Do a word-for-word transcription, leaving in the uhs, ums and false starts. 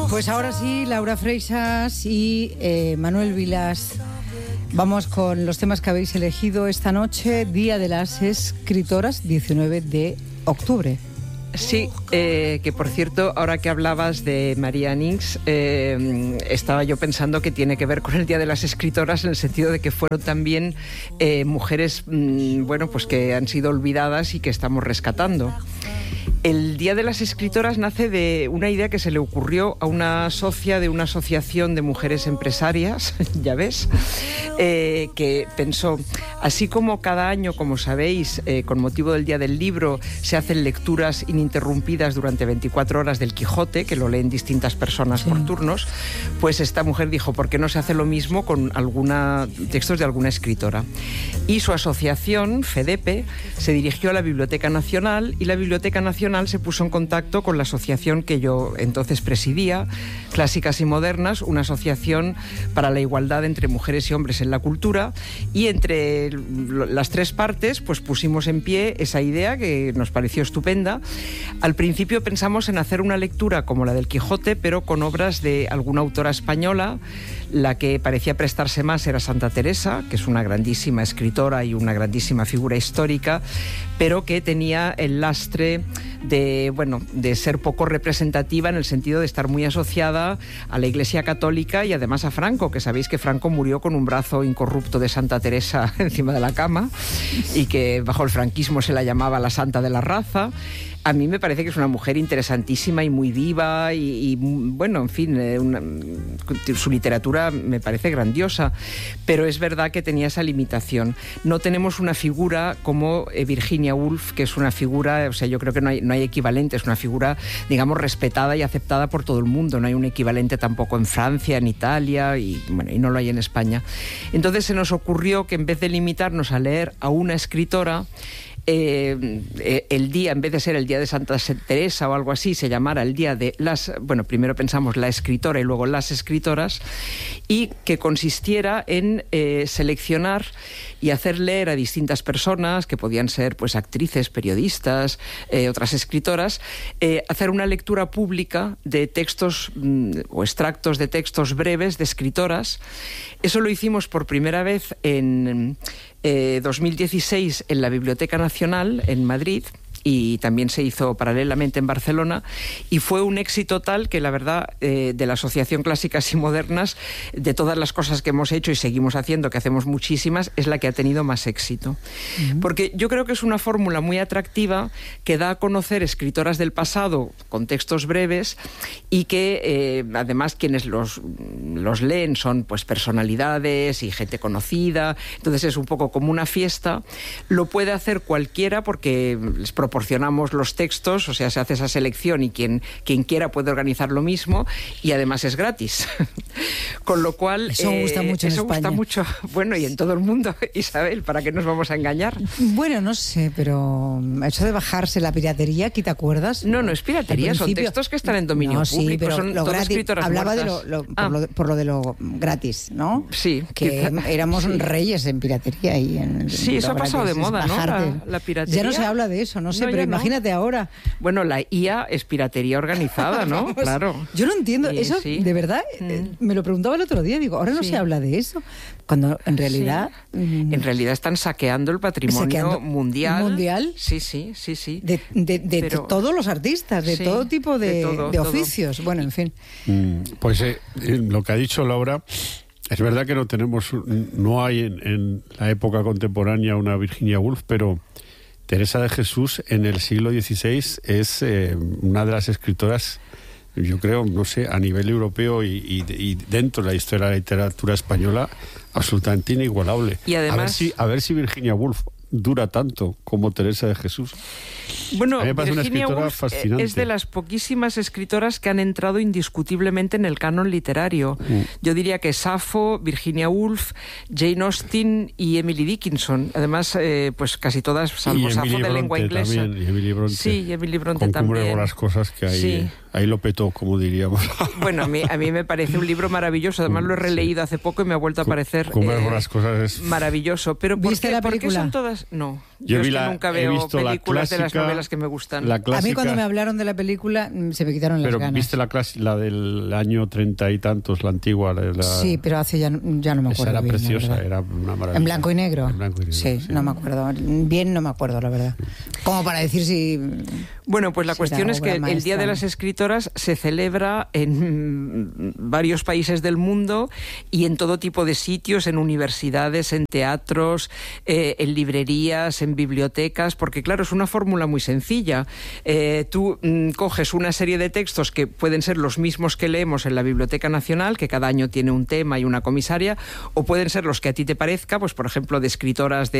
Pues ahora sí, Laura Freixas y eh, Manuel Vilas. Vamos con los temas que habéis elegido esta noche, Día de las Escritoras, diecinueve de octubre. Sí, eh, que por cierto, ahora que hablabas de María Nix, eh, estaba yo pensando que tiene que ver con el Día de las Escritoras en el sentido de que fueron también eh, mujeres, mmm, bueno, pues que han sido olvidadas y que estamos rescatando. El Día de las Escritoras nace de una idea que se le ocurrió a una socia de una asociación de mujeres empresarias, ya ves, eh, que pensó, así como cada año, como sabéis, eh, con motivo del Día del Libro, se hacen lecturas ininterrumpidas durante veinticuatro horas del Quijote, que lo leen distintas personas sí. por turnos, pues esta mujer dijo, ¿por qué no se hace lo mismo con alguna, textos de alguna escritora? Y su asociación, FEDEPE, se dirigió a la Biblioteca Nacional y la Biblioteca Nacional se puso en contacto con la asociación que yo entonces presidía, Clásicas y Modernas, una asociación para la igualdad entre mujeres y hombres en la cultura, y entre las tres partes pues pusimos en pie esa idea que nos pareció estupenda. Al principio pensamos en hacer una lectura como la del Quijote, pero con obras de alguna autora española. La que parecía prestarse más era Santa Teresa, que es una grandísima escritora y una grandísima figura histórica, pero que tenía el lastre de, bueno, de ser poco representativa en el sentido de estar muy asociada a la Iglesia Católica y además a Franco, que sabéis que Franco murió con un brazo incorrupto de Santa Teresa encima de la cama y que bajo el franquismo se la llamaba la Santa de la Raza. A mí me parece que es una mujer interesantísima y muy viva y, y bueno, en fin, eh, una, su literatura me parece grandiosa, pero es verdad que tenía esa limitación. No tenemos una figura como eh, Virginia Woolf, que es una figura, o sea, yo creo que no hay, no hay equivalente, es una figura, digamos, respetada y aceptada por todo el mundo. No hay un equivalente tampoco en Francia, en Italia y, bueno, y no lo hay en España. Entonces se nos ocurrió que en vez de limitarnos a leer a una escritora, Eh, eh, el día, en vez de ser el día de Santa Teresa o algo así, se llamara el día de las, bueno, primero pensamos la escritora y luego las escritoras, y que consistiera en eh, seleccionar y hacer leer a distintas personas, que podían ser pues actrices, periodistas, eh, otras escritoras, eh, hacer una lectura pública de textos mmm, o extractos de textos breves de escritoras. Eso lo hicimos por primera vez en eh, dos mil dieciséis en la Biblioteca Nacional en Madrid, y también se hizo paralelamente en Barcelona, y fue un éxito tal que la verdad eh, de la Asociación Clásicas y Modernas, de todas las cosas que hemos hecho y seguimos haciendo, que hacemos muchísimas, es la que ha tenido más éxito. Uh-huh. Porque yo creo que es una fórmula muy atractiva que da a conocer escritoras del pasado con textos breves y que eh, además quienes los, los leen son pues personalidades y gente conocida, entonces es un poco como una fiesta. Lo puede hacer cualquiera porque les proporcionamos los textos, o sea, se hace esa selección y quien, quien quiera puede organizar lo mismo, y además es gratis. Con lo cual... Eso eh, gusta mucho en Eso España. gusta mucho, bueno, y en todo el mundo. Isabel, ¿para qué nos vamos a engañar? Bueno, no sé, pero eso de bajarse la piratería, ¿aquí te acuerdas? No, no es piratería, son textos que están en dominio no, público, sí, pero son lo todas gratis, escritoras hablaba muertas. de lo, lo, ah. por, lo, por lo de lo gratis, ¿no? Sí. Que quizá, éramos sí. reyes en piratería. Y en, sí, eso ha pasado de moda, ¿no? La, la piratería. Ya no se habla de eso, no sé, no, pero imagínate no. ahora. Bueno, la I A es piratería organizada, ¿no? Vamos, claro. Yo no entiendo, sí, eso sí. de verdad, mm. me lo preguntaba el otro día, digo, ahora no sí. se habla de eso, cuando en realidad... Sí. Mm, en realidad están saqueando el patrimonio saqueando mundial. ¿Mundial? Sí, sí, sí, sí. De, de, de Pero, todos los artistas, de sí, todo tipo de, de, todo, de oficios, todo. Bueno, en fin. Mm, pues eh, lo que ha dicho Laura... Es verdad que no tenemos, no hay en, en la época contemporánea una Virginia Woolf, pero Teresa de Jesús en el siglo dieciséis es eh, una de las escritoras, yo creo, no sé, a nivel europeo y, y, y dentro de la historia de la literatura española, absolutamente inigualable. Y además, a ver si, a ver si Virginia Woolf dura tanto como Teresa de Jesús. Bueno, Virginia Woolf es de las poquísimas escritoras que han entrado indiscutiblemente en el canon literario. Mm. Yo diría que Safo, Virginia Woolf, Jane Austen y Emily Dickinson. Además, eh, pues casi todas, salvo y Safo Emily de Bronte lengua inglesa. También, y Emily Bronte. Sí, y Emily Bronte con también. Con las cosas que hay. Sí. Ahí lo petó, como diríamos. Bueno, a mí, a mí me parece un libro maravilloso. Además lo he releído sí. hace poco y me ha vuelto a parecer Comer eh, las cosas es... maravilloso. Pero ¿por ¿Viste qué, la película? ¿por qué son todas...? No. Yo, Yo es vi que la, nunca he veo visto la películas clásica, de las novelas que me gustan. La clásica, a mí cuando me hablaron de la película se me quitaron las pero ganas. viste la clásica, la del año treinta y tantos, la antigua. La, sí, pero hace ya, ya no me acuerdo. Esa era bien, preciosa, era una maravilla. ¿En blanco y negro? En blanco y negro. Sí, sí, no me acuerdo. Bien, no me acuerdo, la verdad. Como para decir si. Bueno, pues la cuestión es que maestra. el Día de las Escritoras se celebra en varios países del mundo y en todo tipo de sitios, en universidades, en teatros, eh, en librerías, en bibliotecas, porque claro, es una fórmula muy sencilla. Eh, tú mm, coges una serie de textos que pueden ser los mismos que leemos en la Biblioteca Nacional, que cada año tiene un tema y una comisaria, o pueden ser los que a ti te parezca, pues por ejemplo de escritoras de